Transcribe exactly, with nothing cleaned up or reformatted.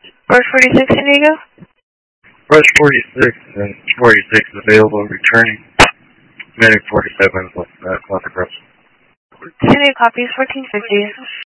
Rush forty-six, San Diego? Rush forty-six and forty-six is available, returning. Medic forty-seven is left, uh, left across. San Diego copies, fourteen fifty.